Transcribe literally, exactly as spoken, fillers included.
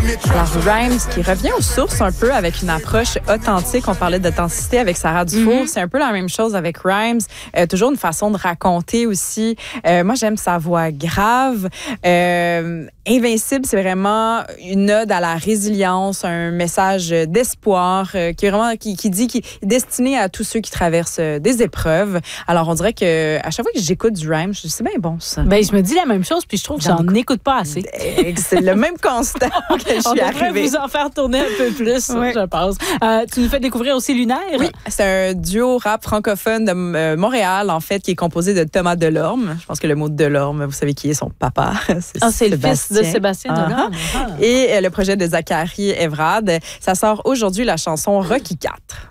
Alors, Rhymes qui revient aux sources un peu avec une approche authentique. On parlait d'authenticité avec Sarah Dufour. Mm-hmm. C'est un peu la même chose avec Rhymes. Euh, toujours une façon de raconter aussi. Euh, moi, j'aime sa voix grave. Euh, Invincible, c'est vraiment une ode à la résilience, un message d'espoir euh, qui est vraiment qui, qui dit qui est destiné à tous ceux qui traversent euh, des épreuves. Alors, on dirait que à chaque fois que j'écoute du Rhymes, je dis c'est bien bon ça. Ben, je me dis la même chose, puis je trouve que j'en écoute pas assez. C'est le même constat que je suis On devrait arrivée. vous en faire tourner un peu plus, oui. je pense. Euh, tu nous fais découvrir aussi Lunaire. Oui, c'est un duo rap francophone de euh, Montréal, en fait, qui est composé de Thomas Delorme. Je pense que le mot Delorme, vous savez qui est son papa. C'est, ah, c'est le fils de Sébastien uh-huh. Delorme. Uh-huh. Et euh, le projet de Zachary Evrard. Ça sort aujourd'hui, la chanson Rocky quatre.